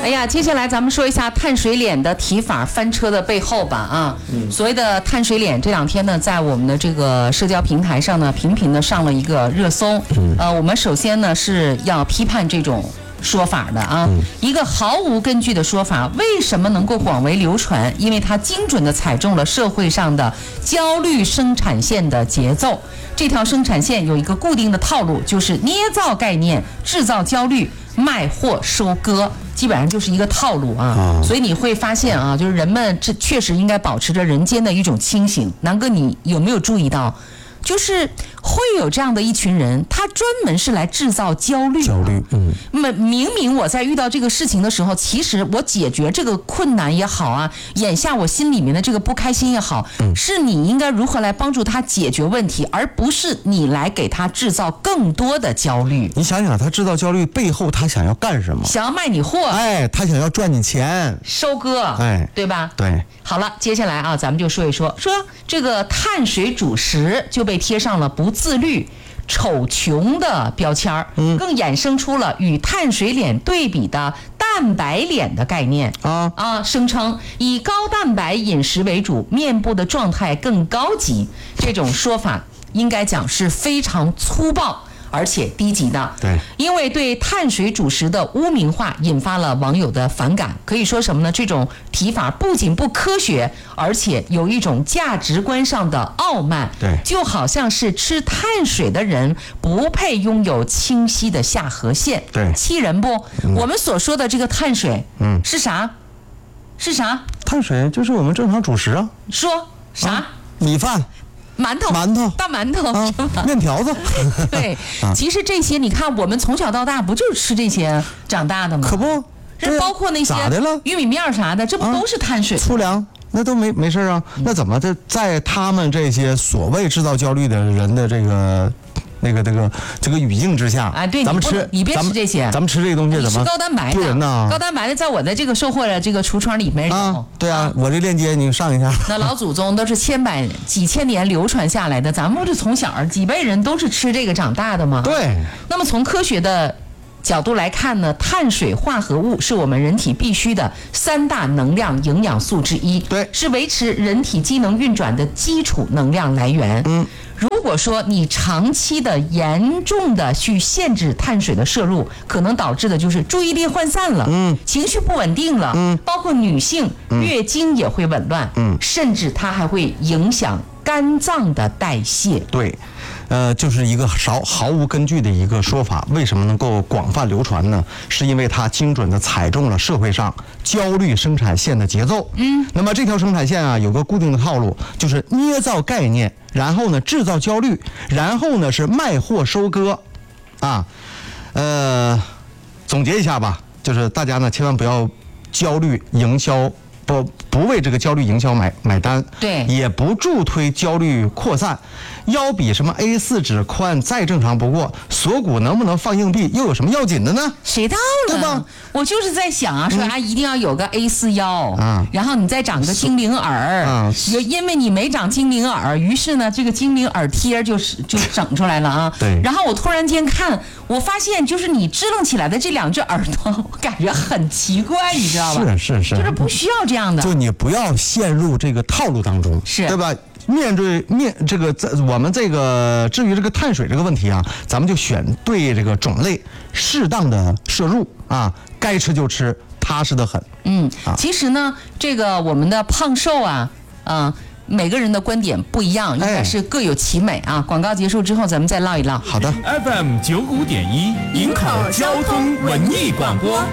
哎呀，接下来咱们说一下碳水脸的提法翻车的背后吧啊。所谓的碳水脸，这2天呢，在我们的这个社交平台上呢，频频的上了一个热搜。我们首先呢是要批判这种说法的啊，一个毫无根据的说法，为什么能够广为流传？因为它精准的踩中了社会上的焦虑生产线的节奏。这条生产线有一个固定的套路，就是捏造概念，制造焦虑，卖货收割，基本上就是一个套路啊。所以你会发现啊，就是人们这确实应该保持着人间的一种清醒。南哥，你有没有注意到？就是会有这样的一群人，他专门是来制造焦虑。明明我在遇到这个事情的时候，其实我解决这个困难也好啊，眼下我心里面的这个不开心也好，是你应该如何来帮助他解决问题，而不是你来给他制造更多的焦虑。 你想想，他制造焦虑背后，他想要干什么？ 想要卖你货， 他想要赚你钱， 收割，对吧？ 对。 好了，接下来啊，咱们就说一说这个碳水主食就被贴上了不自律、丑穷的标签儿，更衍生出了与碳水脸对比的蛋白脸的概念声称以高蛋白饮食为主，面部的状态更高级。这种说法应该讲是非常粗暴而且低级的， 对， 因为对碳水主食的污名化引发了网友的反感。可以说什么呢？这种提法不仅不科学，而且有一种价值观上的傲慢， 对， 就好像是吃碳水的人不配拥有清晰的下颌线， 对， 气人不？我们所说的这个碳水，是啥？是啥？ 碳水就是我们正常主食啊。 说啥？ 米饭。 馒头、大馒头是吧？ 面条子。 对，其实这些你看，我们从小到大不就是吃这些长大的吗？ 可不， 这包括那些玉米面啥的，这不都是碳水？ 粗粮那都没事啊。那怎么在他们这些所谓制造焦虑的人的这个语境之下， 对， 咱们吃， 你别吃这些， 咱们吃这个东西怎么吃高蛋白的？ 丢人呢？ 高蛋白的在我的这个售货的这个橱窗里面有。 对啊，我这链接你上一下。 那老祖宗都是几千年流传下来的，咱们不是从小几辈人都是吃这个长大的吗？ 对。 那么从科学的角度来看呢，碳水化合物是我们人体必需的3大能量营养素之一， 对， 是维持人体机能运转的基础能量来源。如果说你长期的严重的去限制碳水的摄入，可能导致的就是注意力涣散了，情绪不稳定了，包括女性月经也会紊乱，甚至它还会影响肝脏的代谢。 对，就是一个毫无根据的一个说法。为什么能够广泛流传呢？是因为它精准的踩中了社会上焦虑生产线的节奏。那么这条生产线啊，有个固定的套路，就是捏造概念，然后呢制造焦虑，然后呢是卖货收割，总结一下吧，就是大家呢千万不要焦虑营销。不为这个焦虑营销买单， 对， 也不助推焦虑扩散。腰比什么 A4 纸宽再正常不过，锁骨能不能放硬币又有什么要紧的呢？ 谁到了？ 对吧？ 我就是在想啊，说一定要有个 A4 腰，然后你再长个精灵耳，因为你没长精灵耳，于是呢，这个精灵耳贴就整出来了啊。 对。 然后我突然间看，我发现就是你支棱起来的这2只耳朵，我感觉很奇怪，你知道吧？ 是， 就是不需要这样的。 就你不要陷入这个套路当中， 是， 对吧？这个我们这个至于这个碳水这个问题啊，咱们就选对这个种类，适当的摄入啊，该吃就吃，踏实的很。 其实呢，这个我们的胖瘦每个人的观点不一样，应该是各有其美啊。广告结束之后，咱们再唠一唠。 好的。 FM 95.1，营口交通文艺广播。